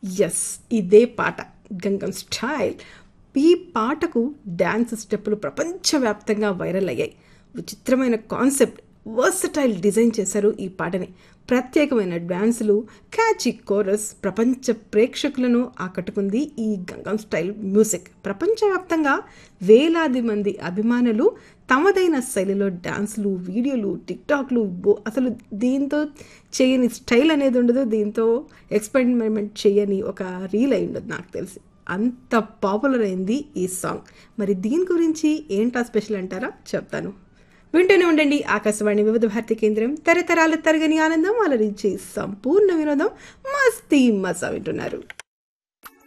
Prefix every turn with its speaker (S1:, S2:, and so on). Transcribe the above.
S1: Yes, ఇదే పాట Gangam style. ఈ పాటకు డ్యాన్స్ స్టెప్పులు ప్రపంచవ్యాప్తంగా వైరల్ అయ్యాయి. విచిత్రమైన కాన్సెప్ట్, వర్సటైల్ డిజైన్ చేశారు ఈ పాటని. ప్రత్యేకమైన డ్యాన్సులు, క్యాచీ కోరస్ ప్రపంచ ప్రేక్షకులను ఆకట్టుకుంది. ఈ గంగం స్టైల్ మ్యూజిక్ ప్రపంచవ్యాప్తంగా వేలాది మంది అభిమానులు తమదైన శైలిలో డ్యాన్సులు, వీడియోలు, టిక్టాక్లు, అసలు దీంతో చేయని స్టైల్ అనేది ఉండదు, దీంతో ఎక్స్పెరిమెంట్ చేయని ఒక రీల్ అయి ఉండదు నాకు తెలిసి. అంత పాపులర్ అయింది ఈ సాంగ్. మరి దీని గురించి ఏంటా స్పెషల్ అంటారా, చెప్తాను. వింటూనే ఉండండి ఆకాశవాణి వివిధ భారతి కేంద్రం. తరతరాల తరగని ఆనందం అలరించి సంపూర్ణ వినోదం. మస్తీ మజా వింటున్నారు.